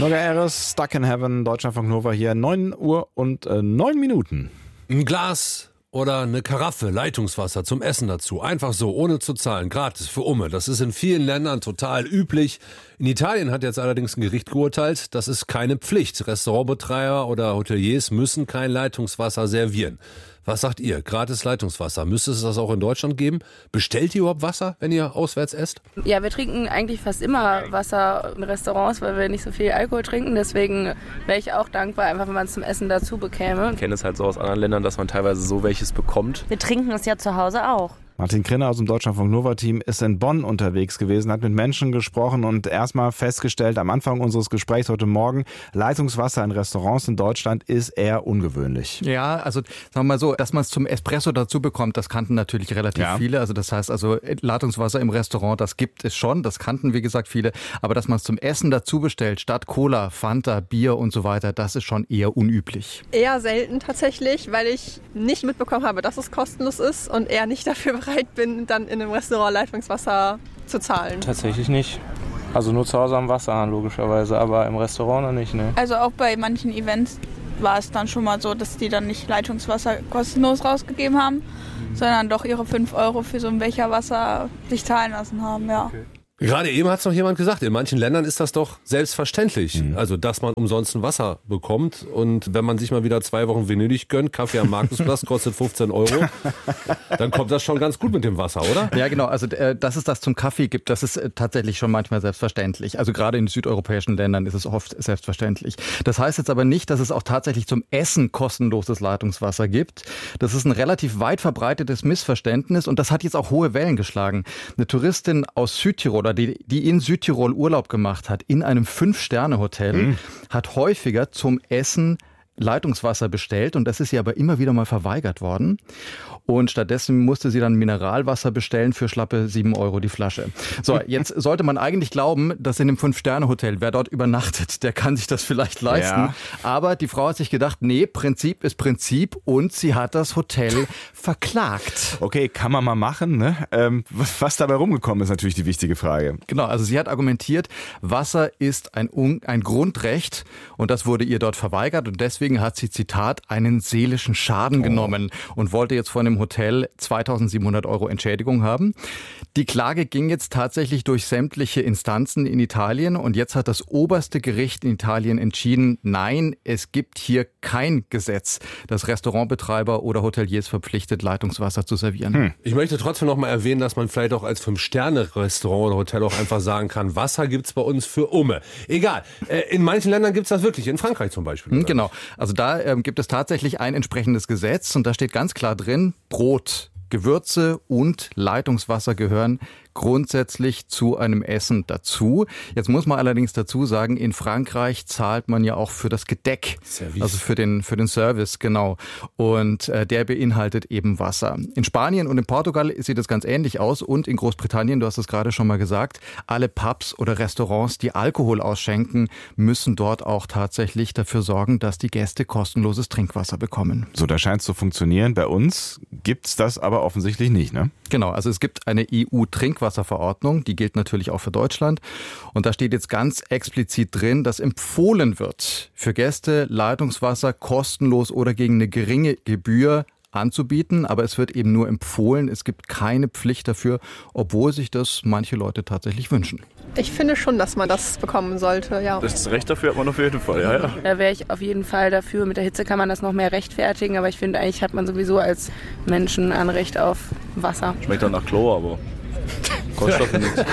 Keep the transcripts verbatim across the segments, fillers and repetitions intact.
Noga Eres, Stuck in Heaven, Deutschlandfunk Nova hier, neun Uhr und äh, neun Minuten. Ein Glas oder eine Karaffe Leitungswasser zum Essen dazu. Einfach so, ohne zu zahlen, gratis, für Umme. Das ist in vielen Ländern total üblich. In Italien hat jetzt allerdings ein Gericht geurteilt, das ist keine Pflicht. Restaurantbetreiber oder Hoteliers müssen kein Leitungswasser servieren. Was sagt ihr? Gratis Leitungswasser. Müsste es das auch in Deutschland geben? Bestellt ihr überhaupt Wasser, wenn ihr auswärts esst? Ja, wir trinken eigentlich fast immer Wasser in Restaurants, weil wir nicht so viel Alkohol trinken. Deswegen wäre ich auch dankbar, einfach wenn man es zum Essen dazu bekäme. Ich kenne es halt so aus anderen Ländern, dass man teilweise so welches bekommt. Wir trinken es ja zu Hause auch. Martin Krinner aus dem Deutschlandfunk Nova Team ist in Bonn unterwegs gewesen, hat mit Menschen gesprochen und erstmal festgestellt, am Anfang unseres Gesprächs heute Morgen, Leitungswasser in Restaurants in Deutschland ist eher ungewöhnlich. Ja, also sagen wir mal so, dass man es zum Espresso dazu bekommt, das kannten natürlich relativ ja. viele. Also das heißt also, Leitungswasser im Restaurant, das gibt es schon, das kannten wie gesagt viele. Aber dass man es zum Essen dazu bestellt, statt Cola, Fanta, Bier und so weiter, das ist schon eher unüblich. Eher selten tatsächlich, weil ich nicht mitbekommen habe, dass es kostenlos ist und eher nicht dafür bereit bin, dann in einem Restaurant Leitungswasser zu zahlen. Tatsächlich nicht. Also nur zu Hause am Wasserhahn logischerweise, aber im Restaurant noch nicht, ne? Also auch bei manchen Events war es dann schon mal so, dass die dann nicht Leitungswasser kostenlos rausgegeben haben, mhm. sondern doch ihre fünf Euro für so ein Becher Wasser sich zahlen lassen haben, ja. Okay. Gerade eben hat es noch jemand gesagt, in manchen Ländern ist das doch selbstverständlich, mhm. also dass man umsonst ein Wasser bekommt und wenn man sich mal wieder zwei Wochen Venedig gönnt, Kaffee am Markusplatz kostet fünfzehn Euro, dann kommt das schon ganz gut mit dem Wasser, oder? Ja genau, also äh, dass es das zum Kaffee gibt, das ist äh, tatsächlich schon manchmal selbstverständlich. Also gerade in südeuropäischen Ländern ist es oft selbstverständlich. Das heißt jetzt aber nicht, dass es auch tatsächlich zum Essen kostenloses Leitungswasser gibt. Das ist ein relativ weit verbreitetes Missverständnis und das hat jetzt auch hohe Wellen geschlagen. Eine Touristin aus Südtirol, Die, die in Südtirol Urlaub gemacht hat, in einem Fünf-Sterne-Hotel, mhm. hat häufiger zum Essen Leitungswasser bestellt und das ist ihr aber immer wieder mal verweigert worden. Und stattdessen musste sie dann Mineralwasser bestellen für schlappe sieben Euro die Flasche. So, jetzt sollte man eigentlich glauben, dass in einem Fünf-Sterne-Hotel, wer dort übernachtet, der kann sich das vielleicht leisten. Ja. Aber die Frau hat sich gedacht, nee, Prinzip ist Prinzip und sie hat das Hotel verklagt. Okay, kann man mal machen, ne? Ähm, was dabei rumgekommen ist, natürlich die wichtige Frage. Genau, also sie hat argumentiert, Wasser ist ein, ein Grundrecht und das wurde ihr dort verweigert und deswegen hat sie, Zitat, einen seelischen Schaden oh. genommen und wollte jetzt von dem Hotel zweitausendsiebenhundert Euro Entschädigung haben. Die Klage ging jetzt tatsächlich durch sämtliche Instanzen in Italien und jetzt hat das oberste Gericht in Italien entschieden, nein, es gibt hier kein Gesetz, das Restaurantbetreiber oder Hoteliers verpflichtet, Leitungswasser zu servieren. Hm. Ich möchte trotzdem noch mal erwähnen, dass man vielleicht auch als Fünf-Sterne-Restaurant oder Hotel auch einfach sagen kann, Wasser gibt's bei uns für Umme. Egal, in manchen Ländern gibt's das wirklich, in Frankreich zum Beispiel. Hm, genau, also da ähm, gibt es tatsächlich ein entsprechendes Gesetz und da steht ganz klar drin, Brot, Gewürze und Leitungswasser gehören grundsätzlich zu einem Essen dazu. Jetzt muss man allerdings dazu sagen, in Frankreich zahlt man ja auch für das Gedeck, Service. also für den für den Service, genau. Und äh, der beinhaltet eben Wasser. In Spanien und in Portugal sieht es ganz ähnlich aus und in Großbritannien, du hast es gerade schon mal gesagt, alle Pubs oder Restaurants, die Alkohol ausschenken, müssen dort auch tatsächlich dafür sorgen, dass die Gäste kostenloses Trinkwasser bekommen. So, da scheint es zu funktionieren. Bei uns gibt's das aber offensichtlich nicht, ne? Genau, also es gibt eine E U-Trinkwasserverordnung, die gilt natürlich auch für Deutschland. Und da steht jetzt ganz explizit drin, dass empfohlen wird, für Gäste Leitungswasser kostenlos oder gegen eine geringe Gebühr anzubieten. Aber es wird eben nur empfohlen, es gibt keine Pflicht dafür, obwohl sich das manche Leute tatsächlich wünschen. Ich finde schon, dass man das bekommen sollte, ja. Das Recht dafür hat man auf jeden Fall, ja, ja. Da wäre ich auf jeden Fall dafür. Mit der Hitze kann man das noch mehr rechtfertigen, aber ich finde, eigentlich hat man sowieso als Menschen ein Recht auf Wasser. Schmeckt dann nach Chlor, aber Koststoffe nichts.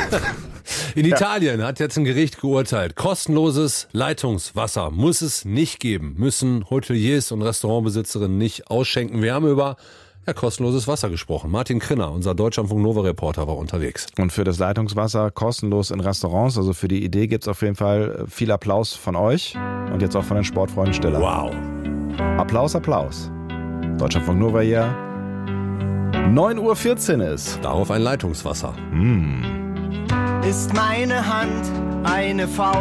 In Italien hat jetzt ein Gericht geurteilt, kostenloses Leitungswasser muss es nicht geben, müssen Hoteliers und Restaurantbesitzerinnen nicht ausschenken. Wir haben über ja, kostenloses Wasser gesprochen. Martin Krinner, unser Deutschlandfunk Nova Reporter, war unterwegs. Und für das Leitungswasser kostenlos in Restaurants, also für die Idee gibt es auf jeden Fall viel Applaus von euch und jetzt auch von den Sportfreunden Stiller. Wow. Applaus, Applaus. Deutschlandfunk Nova hier. neun Uhr vierzehn ist. Darauf ein Leitungswasser. Mm. Ist meine Hand eine Faust.